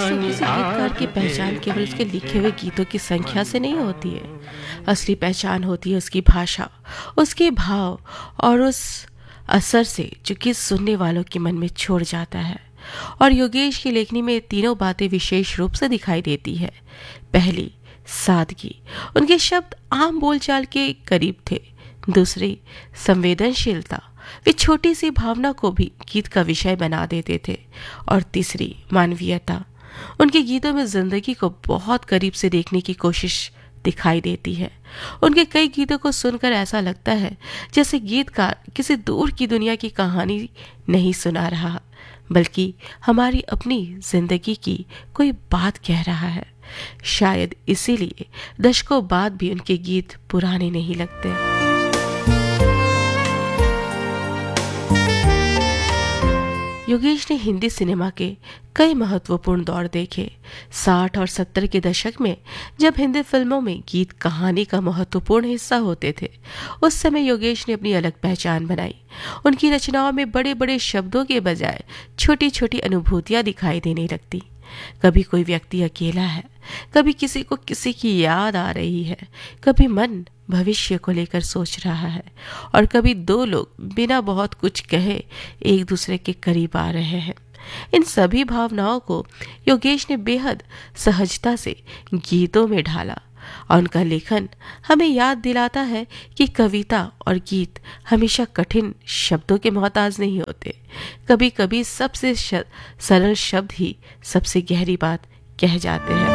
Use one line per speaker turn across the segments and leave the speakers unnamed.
दोस्तों, किसी गीतकार की पहचान केवल उसके लिखे हुए गीतों की संख्या से नहीं होती है। असली पहचान होती है उसकी भाषा, उसके भाव और उस असर से जो गीत सुनने वालों के मन में छोड़ जाता है। और योगेश की लेखनी में ये तीनों बातें विशेष रूप से दिखाई देती है। पहली, सादगी। उनके शब्द आम बोलचाल के करीब थे। दूसरी, संवेदनशीलता। वे छोटी सी भावना को भी गीत का विषय बना देते थे। और तीसरी, मानवीयता। उनके गीतों में जिंदगी को बहुत करीब से देखने की कोशिश दिखाई देती है। उनके कई गीतों को सुनकर ऐसा लगता है जैसे गीतकार किसी दूर की दुनिया की कहानी नहीं सुना रहा, बल्कि हमारी अपनी जिंदगी की कोई बात कह रहा है। शायद इसीलिए दशकों बाद भी उनके गीत पुराने नहीं लगते। योगेश ने हिंदी सिनेमा के कई महत्वपूर्ण दौर देखे। 60 और 70 के दशक में जब हिंदी फिल्मों में गीत कहानी का महत्वपूर्ण हिस्सा होते थे, उस समय योगेश ने अपनी अलग पहचान बनाई। उनकी रचनाओं में बड़े बड़े शब्दों के बजाय छोटी छोटी अनुभूतियां दिखाई देने लगती। कभी कोई व्यक्ति अकेला है, कभी किसी को किसी की याद आ रही है, कभी मन भविष्य को लेकर सोच रहा है, और कभी दो लोग बिना बहुत कुछ कहे एक दूसरे के करीब आ रहे हैं। इन सभी भावनाओं को योगेश ने बेहद सहजता से गीतों में ढाला, और उनका लेखन हमें याद दिलाता है कि कविता और गीत हमेशा कठिन शब्दों के मोहताज नहीं होते। कभी कभी सबसे सरल शब्द ही सबसे गहरी बात कह जाते हैं।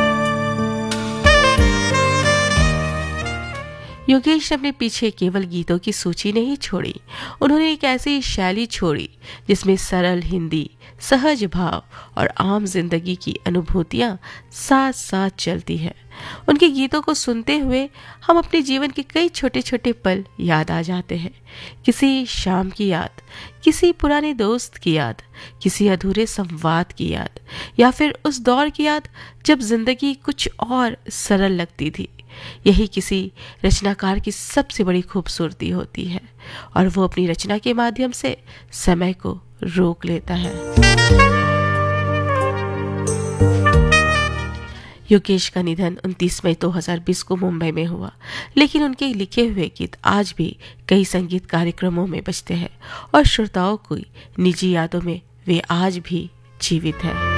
योगेश ने अपने पीछे केवल गीतों की सूची नहीं छोड़ी, उन्होंने एक ऐसी शैली छोड़ी जिसमें सरल हिंदी, सहज भाव और आम जिंदगी की अनुभूतियां साथ साथ चलती हैं। उनके गीतों को सुनते हुए हम अपने जीवन के कई छोटे छोटे पल याद आ जाते हैं। किसी शाम की याद, किसी पुराने दोस्त की याद, किसी अधूरे संवाद की याद, या फिर उस दौर की याद जब जिंदगी कुछ और सरल लगती थी। यही किसी रचनाकार की सबसे बड़ी खूबसूरती होती है, और वो अपनी रचना के माध्यम से समय को रोक लेता है। योगेश का निधन 29 मई 2020 को मुंबई में हुआ, लेकिन उनके लिखे हुए गीत आज भी कई संगीत कार्यक्रमों में बजते हैं और श्रोताओं की निजी यादों में वे आज भी जीवित हैं।